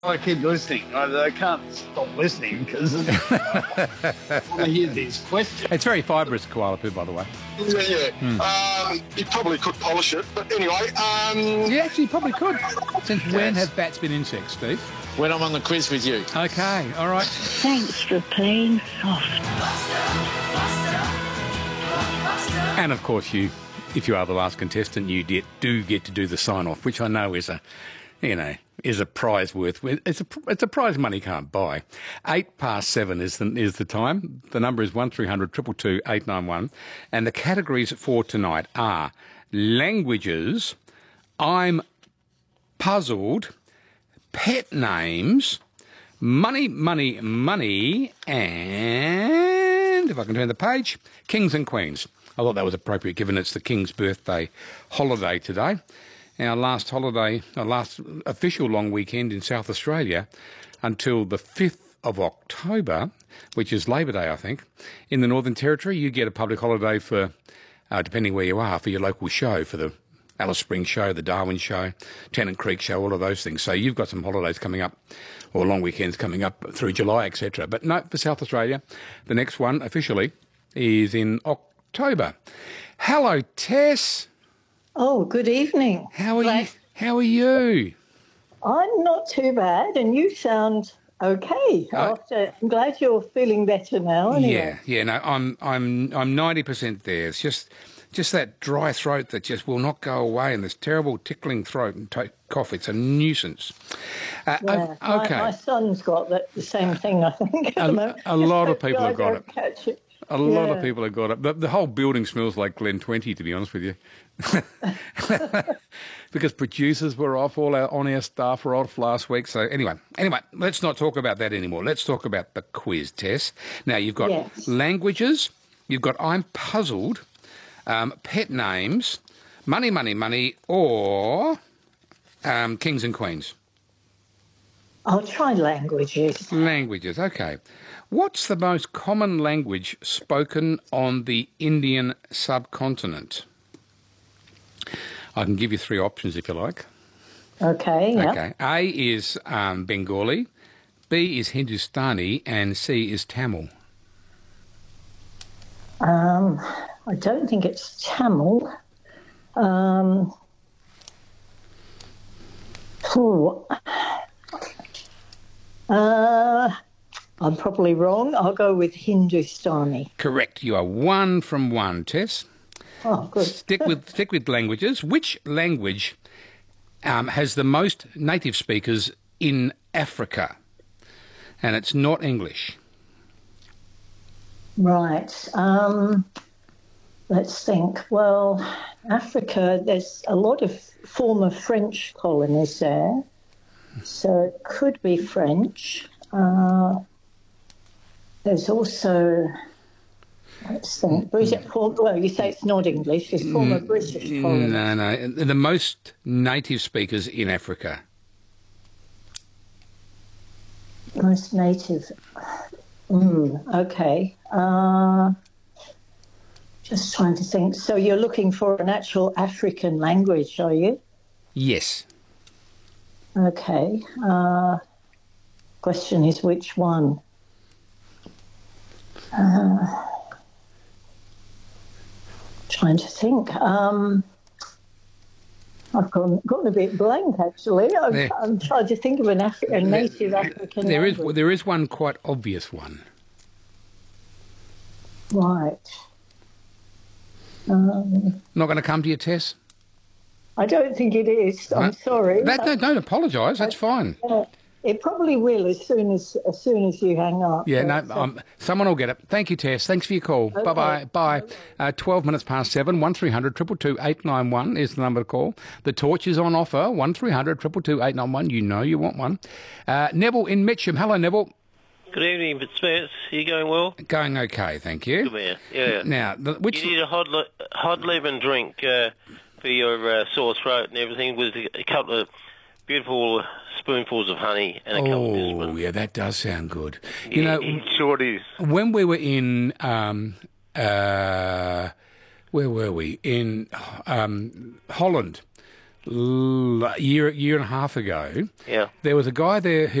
I keep listening. I can't stop listening because I want to hear these questions. It's very fibrous, koala poo, by the way. Yeah. You probably could polish it, but anyway. Yeah, actually, you probably could. Since when have bats been insects, Steve? When I'm on the quiz with you. Okay, all right. Thanks for playing soft. And of course, if you are the last contestant, you do get to do the sign-off, which I know is a prize worth. It's a prize money can't buy. 7:08 is the time. The number is 1300 222 891, and the categories for tonight are languages, I'm puzzled, pet names, money, and if I can turn the page, kings and queens. I thought that was appropriate given it's the King's birthday holiday today. Our last official long weekend in South Australia until the 5th of October, which is Labor Day, I think. In the Northern Territory, you get a public holiday for, depending where you are, for your local show, for the Alice Springs show, the Darwin show, Tennant Creek show, all of those things. So you've got some holidays coming up, or long weekends coming up through July, etc. But no, for South Australia, the next one officially is in October. Hello, Tess. Oh, good evening. How are you? I'm not too bad, and you sound okay. I'm glad you're feeling better now. Anyway. Yeah. No, I'm 90% there. It's just that dry throat that just will not go away, and this terrible tickling throat and cough. It's a nuisance. Yeah. Okay. My son's got the same thing, I think. A lot of people have got it. Catch it. A lot of people have got it. The whole building smells like Glen 20, to be honest with you. Because producers were off, all our on-air staff were off last week. So anyway, let's not talk about that anymore. Let's talk about the quiz, Tess. Now, you've got languages, you've got I'm puzzled, pet names, money, or kings and queens. I'll try languages. Languages, okay. What's the most common language spoken on the Indian subcontinent? I can give you three options if you like. Okay, yeah. Okay. A is Bengali, B is Hindustani, and C is Tamil. I don't think it's Tamil. I'm probably wrong. I'll go with Hindustani. Correct. You are 1 from 1, Tess. Oh, good. Stick with languages. Which language has the most native speakers in Africa? And it's not English. Right. Let's think. Well, Africa, there's a lot of former French colonies there. So it could be French. There's also, let's think, well, you say it's not English, there's former British colonies. No. The most native speakers in Africa. Most native. Okay. Just trying to think. So you're looking for an actual African language, are you? Yes. Okay. Question is which one? Trying to think. I've gone a bit blank, actually. I'm trying to think of a native African language. There is one quite obvious one. Right. Not going to come to you, Tess? I don't think it is. I'm sorry. Don't apologise. That's fine. It probably will as soon as you hang up. Yeah, someone will get it. Thank you, Tess. Thanks for your call. Okay. Bye. 12 minutes past 7, 1300 222 891 is the number to call. The torch is on offer, 1300 222 891. You know you want one. Neville in Mitcham. Hello, Neville. Good evening, Fitzmaurice. Are you going well? Going okay, thank you. Good man. Yeah. Now, you need a hot lemon drink for your sore throat and everything with a couple of beautiful spoonfuls of honey and a couple of teaspoons. Oh, yeah, that does sound good. You know, it sure is. When we were in, where were we? In Holland. year and a half ago. Yeah. There was a guy there who